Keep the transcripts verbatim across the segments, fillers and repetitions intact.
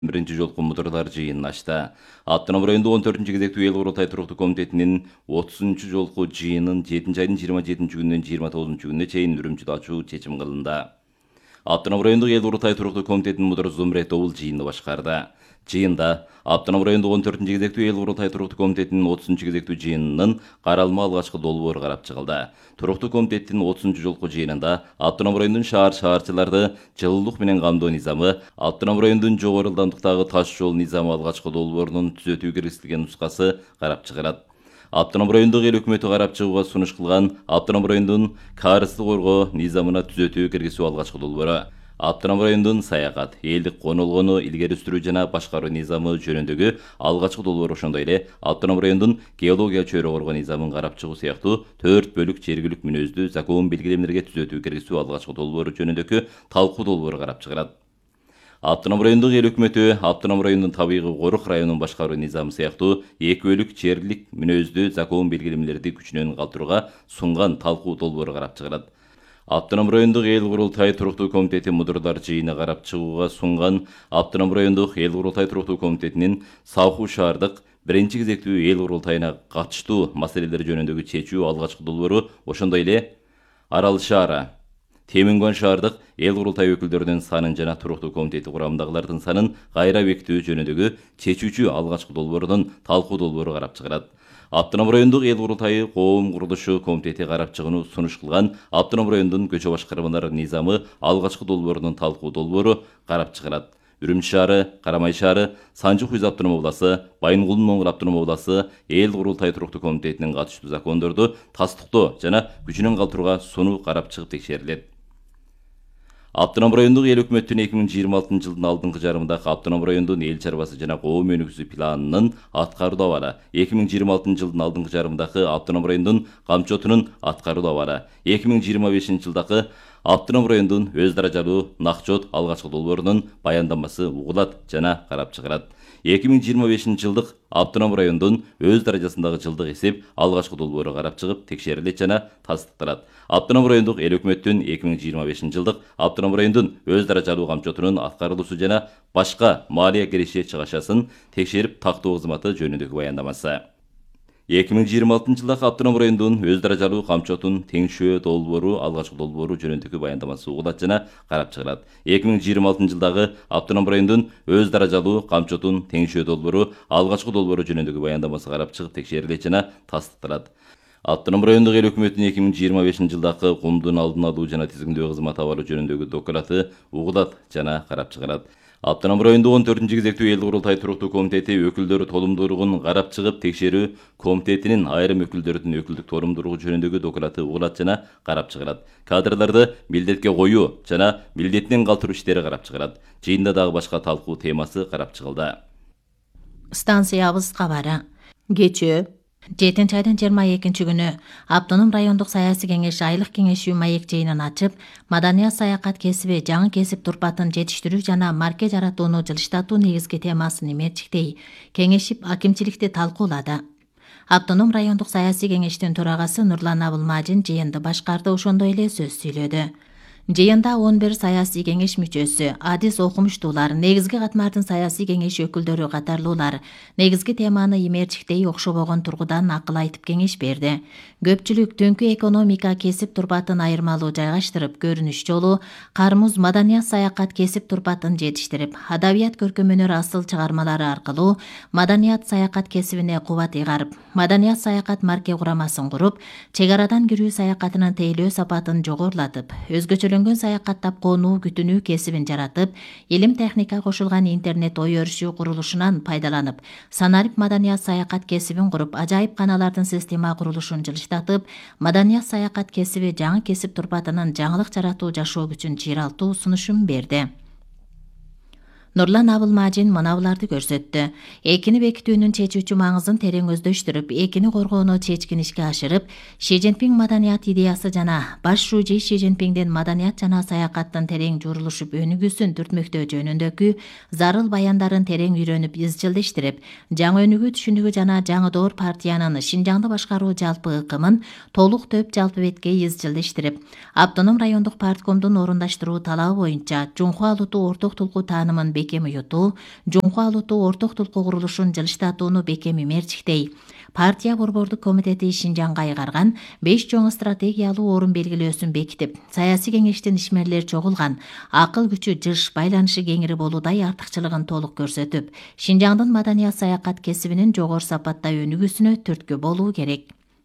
биринчи жолку мудурлар жыйынын ачты. Автоном райондук он төртүнчү кезектүү эл курултай туруктуу комитетинин отузунчу жолку жыйынын жетинчи айдын жыйырма жетинчи күнүнөн жыйырма тогузунчу күнүнө чейин Үрүмчүдө ачуу чечим кылынды. Автоном райондук эл курултай туруктуу комитетинин мудуру Зумрет Обул жыйынды башкарды. Жыйында Автоном райондук он төртүнчү кезектүү эл курултай туруктуу комитетинин отузунчу кезектүү жыйынынын каралма алгачкы долбоору карап чыгылды. Туруктуу комитеттин отузунчу жолку жыйынында Автоном районунун шаар шаарчыларды жылуулук менен камдоо низамы, Автоном районунун жогору ылдамдыктагы таш жол низамы алгачкы долбоорунун түзөтүү киргизилген нускасы карап чыгарат. Автоном райондук эл өкмөтү карап чыгууга сунуш кылган Автоном районунун каарызды коргоо низамына түзөтүү киргизүү алгачкы долбоору. Автоном райондун саякат, элдик конолгону илгери сүрүү жана башкаруу низамы жөнүндөгү алгачкы долбоору ошондой эле Автоном райондун геология чөйрө коргоо низамын карап чыгуу сыяктуу төрт бөлүк жергиликтүү мүнөздүү закон белгилемелерге түзөтүү киргизүү алгачкы долбоору жөнүндөгү талкуу долбоору карап чыгарат. Автоном райондук эл өкмөтү Автоном районунун табигый корук районун башкаруу низамы сыяктуу эки бөлүк жерлик мүнөздүү закон белгилемелерди күчүнөн калтырууга сунган талкуу долбоору карап чыгарат. Автоном райондук эл курултай туруктуу комитети мудурлар жыйыны карап чыгууга сунган Автоном райондук эл курултай туруктуу комитетинин Сауху шаардык биринчи кезектүү эл курултайына катыштуу маселелер жөнүндөгү чечүү алгачкы долбоору ошондой эле Арал шаары, Темингон шаардык эл курултай өкүлдөрүнүн санын жана туруктуу комитети курамындагылардын санын кайра бекитүү жөнүндөгү чечүүчү алгачкы долбоорунун талкуу долбоору карап чыгарат. Автоном райондук эл курултайы коом курулушу комитети карап чыгууну сунуш кылган Автоном райондун көчө башкармалар низамы алгачкы долбоорунун талкуу долбоору карап чыгарат. Үрүмчү шаары, Карамай шаары, Санжы Хуйз автоном обласы, Байынгулдун Оңгур автоном обласы эл курултай туруктуу комитетинин катыштуу закондорду тастыктоо жана күчүнөн калтырууга сунуу карап чыгып текшерилет. Автоном райондук эл өкмөттүн эки миң жыйырма алтынчы жылдын алдыңкы жарымындагы Автоном райондун эл чарбасы жана коом өнүгүүсү планынын аткарылуу абалы, эки миң жыйырма алтынчы жылдын алдыңкы жарымындагы Автоном райондун камчотунун аткарылуу абалы, эки миң жыйырма бешинчи жылдагы Автоном райондун өз даражалуу Накчот алгачкы долбоорунун баяндамасы угулат жана карап чыгарат. эки миң жыйырма бешинчи жылдык Автоном райондун өз даражасындагы жылдык эсеп алгачкы долбоору карап чыгып текшерилет жана тастыкталат. Автоном райондук эл өкмөттүн эки миң жыйырма бешинчи жылдык Автоном райондун өз даражалуу камчотунун аткарылуусу жана башка малия киреше чыгашасын текшерип тактоо кызматы жөнүндөгү баяндамасы. эки миң жыйырма алтынчы жылдагы Автоном райондун өз даражалуу камчотун теңшөө долбоору алгачкы долбоору жөнүндөгү баяндамасы угулат жана карап чыгарат. эки миң жыйырма алтынчы жылдагы Автоном райондун өз даражалуу камчотун теңшөө долбоору алгачкы долбоору жөнүндөгү баяндамасы карап чыгып текшерилет жана тастыкталат. Автоном райондук эл өкмөтүнүн эки миң жыйырма бешинчи жылдагы кумдун алдын алуу жана тизгиндөө кызматы абалы жөнүндөгү доклаты угулат жана карап чыгарат. Автоном райондук он төртүнчү кезектүү эл курултай туруктуу комитети өкүлдөрү толумдуулугун карап чыгып текшерүү комитетинин айрым өкүлдөрүнүн өкүлдүк толумдуулугу жөнүндөгү доклаты угулат жана карап чыгарат. Кадрларды милдетке коюу жана милдетинен калтыруу иштери карап чыгарат. Жыйында дагы башка талкуу темасы карап чыгылды. Станциябыз кабары. Кечөө жетинчи айдын жыйырма экинчи күнү Автоном райондук саясий кеңеш айлык кеңешүү маек жыйынын ачып, маданият саякат кесиби жаңы кесип турпатын жетиштирүү жана марке жаратууну жылыштатуу негизги темасын имерчиктей кеңешип акимчиликти талкуулады. Автоном райондук саясий кеңештин төрагасы Нурлан Абылмажин жыйынды башкарды, ошондой эле сөз сүйлөдү. Жыйында он бир саясий кеңеш мүчөсү, адис окумуштуулар, негизги катмардын саясий кеңеш өкүлдөрү катарлуулар негизги теманы имерчиктей окшобогон тургудан акыл айтып кеңеш берди. Көпчүлүк түнкү экономика кесип турпатын айырмалуу жайгаштырып, көрүнүш жолу кармуз маданият саякат кесип турпатын жетиштирип, адабият көркөмөнөр асыл чыгармалары аркылуу маданият саякат кесибине кубат ыйгарып, маданият саякат марке курамасын куруп, чек арадан кирүү саякатынын тейлөө сапатын жогорулатып, өзгөчөлөнгөн саякаттап конуу күтүнүү кесибин жаратып, илим техника кошулган интернет ой өрүшүү курулушунан пайдаланып, санарип маданият саякат кесибин куруп, ажайып каналардын система курулушун жылыштатып, маданият саякат кесиби жаңы кесип турпатынын жаңылык жаратуу жашоо күчүн чыйралтуу сунушун берди. Нурлан Абылмажин мына буларды көрсөттү. Экини бекитүүнүн чечүүчү маңызын терең өздөштүрүп, экини коргоону чечкин ишке ашырып, Ши Цзиньпин маданият идеясы жана баш шужи Ши Цзиньпиндин маданият жана саякаттын терең журулушуп өнүгүүсүн түртмөктөө жөнүндөгү зарыл баяндарын терең үйрөнүп, изчилдештирип, жаңы өнүгүү түшүнүгү жана жаңы доор партиянын Шинжаңды башкаруу жалпы ыкымын толук төп жалпы бетке изчилдештирип, Автоном райондук парткомдун орундаштыруу талабы боюнча Жунхуа Луту орток тулкуу таанымын бекем уютуу, жумку алуутуу орток тулкуу курулушун жылыштатууну бекем имерчиктей. Партия борбордук комитети Шинжаңга айгарган беш чоң стратегиялуу орун белгилөөсүн бекитип, саясий кеңештин ишмерлери чогулган, акыл күчү жыш, байланышы кеңири болуудай артыкчылыгын толук көрсөтүп, Шинжаңдын маданият саякат кесибинин жогору сапатта өнүгүүсүнө түрткү болуу керек.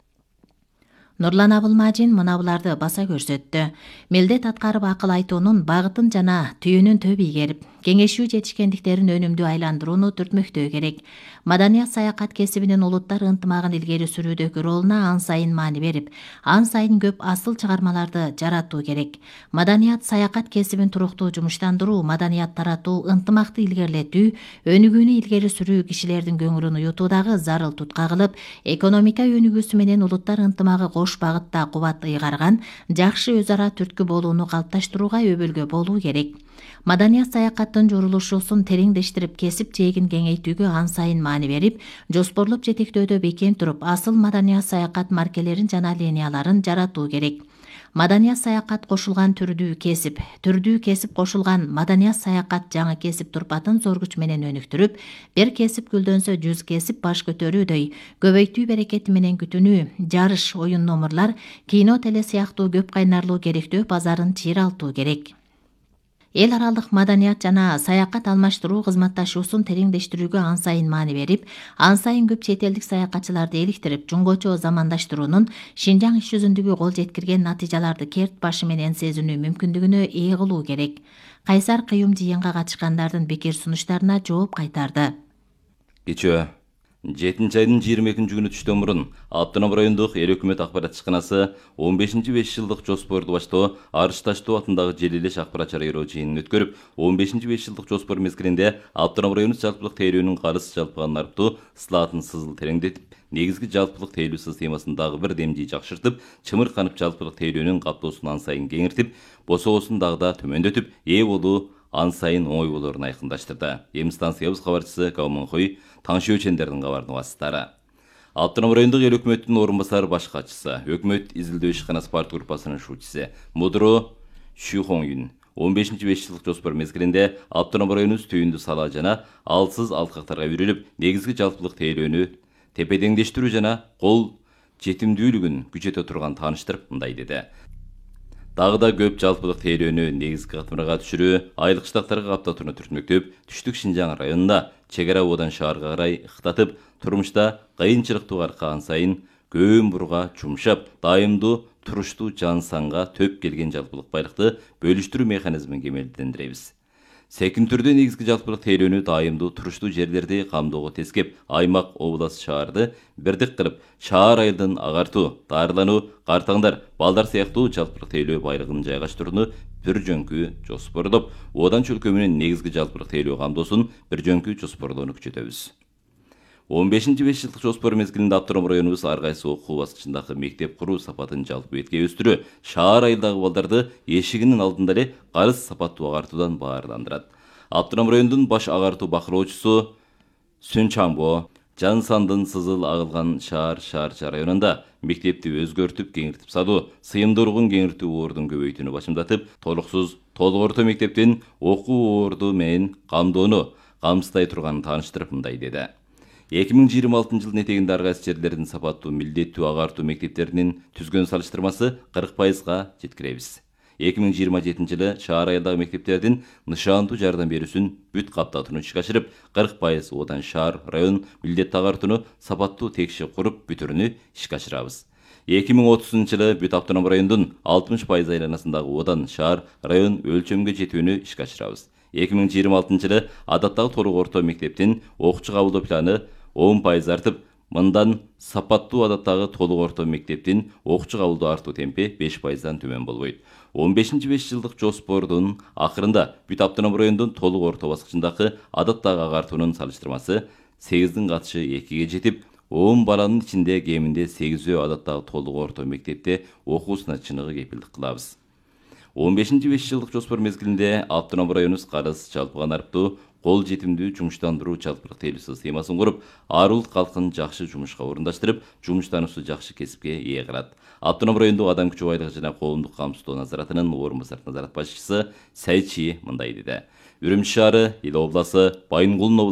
Нурлан Абылмажин мына буларды баса көрсөттү. Милдет аткарып акыл айтуунун багытын жана түйүнүн төп ийгерип, кеңешүү жетишкендиктерин өнүмдүү айландырууну түртмөктөө керек. Маданият саякат кесибинин улуттар ынтымагын илгери сүрүүдөгү ролуна ан сайын маани берип, ан сайын көп асыл чыгармаларды жаратуу керек. Маданият саякат кесибин туруктуу жумуштандыруу, маданият таратуу, ынтымакты илгерилетүү, өнүгүүнү илгери сүрүү кишилердин көңүлүн уютуудагы зарыл тутка кылып, экономика өнүгүүсү менен улуттар ынтымагы кош багытта кубат ыйгарган, жакшы өз ара түрткү болууну калыпташтырууга өбөлгө болуу керек. Маданият саякаттын журулушуусун тереңдештирип, кесип жээгин кеңейтүүгө ан сайын маани берип, жоспорлоп жетектөөдө бекем туруп, асыл маданият саякат маркелерин жана линияларын жаратуу керек. Маданият саякат кошулган түрдүү кесип, түрдүү кесип кошулган маданият саякат жаңы кесип турпатын зор күч менен өнүктүрүп, бир кесип гүлдөнсө жүз кесип баш көтөрүүдөй, көбөйтүү берекети менен күтүнүү, жарыш, оюн номурлар, кино, теле сыяктуу көп кайнарлуу керектөө базарын чыйралтуу керек. Эл аралык маданият жана саякат алмаштыруу кызматташуусун тереңдештирүүгө ан сайын маани берип, ан сайын көп чет элдик саякатчыларды иликтирип, жуңгочо замандаштыруунун Шинжаң иш жүзүндөгү кол жеткирген натыйжаларды керт башы менен сезинүү мүмкүндүгүнө ээ кылуу керек. Кайсар кыюм жыйынга катышкандардын пикир сунуштарына жооп кайтарды. Кечөө жетинчи айдын жыйырма экинчи күнү түштөн мурун Автоном райондук эл өкмөт акпарат ишканасы он бешинчи беш жылдык жоспорду баштоо Арыш Таштоо атындагы Желилеш акпарат чарайроо жыйынын өткөрүп, он бешинчи беш жылдык жоспор мезгилинде Автоном району жалпылык тейлөөнүн карыз жалпыган нарптуу слатын сызыл тереңдетип, негизги жалпылык тейлөө системасын дагы бир демжи жакшыртып, чымырканып жалпылык тейлөөнүн каптоосун ан сайын кеңиртип, босоосун дагы да төмөндөтүп, ээ болуу ан сайын оңой болоорун айкындаштырды. Эми станциябыз кабарчысы Кауманхой Таңшөө Чендердин кабарынын васыттары. Автоном райондук эл өкмөттүн орун басары баш катчысы, өкмөт изилдөө ишканасы парт группасынын шуучусу Мудро Шүйхоңюн он бешинчи беш жылдык жоспор мезгилинде Автоном районубуз түйүндү сала жана алсыз алкактарга үйрүлүп, негизги жалпылык тейлөөнү тепедеңдештирүү жана кол жетимдүүлүгүн күчөтө турган тааныштырып мындай деди. Дагы да көп жалпылык тейлөөнү негизги катмырга түшүрүү, айлык штаттарга каптатууну түртмөктөп, Түштүк Шинжаң районунда чек ара абудан шаарга карай ыктатып, турмушта кыйынчылыктуу аркан сайын көөн бурга чумшап, дайымдуу туруштуу жан санга төп келген жалпылык байлыкты бөлүштүрүү механизмин кемелдендиребиз. Секин түрдө негизги жалпылык тейлөөнү дайымдуу туруштуу жерлерди камдоого тескеп, аймак, область, шаарды бирдик кылып, шаар айылдын агартуу, дарылануу, картаңдар, балдар сыяктуу жалпылык тейлөө байлыгын жайгаштырууну бир жөнкү жоспорлоп, одан чөлкө менен негизги жалпылык тейлөө камдоосун бир жөнкү жоспорлоону күчөтөбүз. он бешинчи беш жылдык жоспор мезгилинде Автоном районубуз ар кайсы окуу баскычындагы мектеп куруу сапатын жалпы бетке өстүрүү, шаар айылдагы балдарды эшигинин алдында эле карыз сапаттуу агартуудан баарландырат. Автоном районунун баш агартуу бакылоочусу Сүнчамбо жан сандын сызыл агылган шаар шаарча районунда мектепти өзгөртүп, кеңиртип салуу, сыйымдуулугун кеңиртүү ордун көбөйтүүнү башымдатып, толуксуз толук орто мектептин окуу орду менен камдоону камсыздай турганын тааныштырып мындай деди. эки миң жыйырма алтынчы жылдын этегинде ар кайсы жерлердин сапаттуу милдеттүү агартуу мектептеринин түзгөн салыштырмасы кырк пайызга жеткиребиз. эки миң жыйырма жетинчи жылы шаар айылдагы мектептердин нышандуу жардам берүүсүн бүт каптатууну ишке ашырып, кырк пайыз одан шаар, район милдеттүү агартууну сапаттуу текши куруп бүтүрүүнү ишке ашырабыз. эки миң отузунчу жылы бүт Автоном райондун алтымыш пайыз айланасындагы одан шаар, район өлчөмгө жетүүнү ишке ашырабыз. эки миң жыйырма алтынчы жылы адаттагы толук орто мектептин окуучу кабылдоо планы он пайыз артып, мындан сапаттуу адаттагы толук орто мектептин окуучу кабылдоо артуу темпи беш пайыздан төмөн болбойт. он бешинчи беш жылдык жоспордун акырында бүт Автоном райондун толук орто баскычындагы адаттагы агартуунун салыштырмасы сегиздин катышы экиге жетип, он баланын ичинде кеминде сегизөө адаттагы толук орто мектепте окуусуна чыныгы кепилдик кылабыз. он бешинчи беш жылдык жоспор мезгилинде Автоном районубуз карыз жалпыган арыптуу кол жетимдүү жумуштандыруу жалпылык тейлөө системасын куруп, ар улут калкын жакшы жумушка орундаштырып, жумуштануусу жакшы кесипке ээ кылат. Автоном райондук адам күчү байлыгы жана коомдук камсыздоо назаратынын орун басар назарат башчысы Сайчи мындай деди. Үрümчи шаары, Ил обласы, Байынгулдун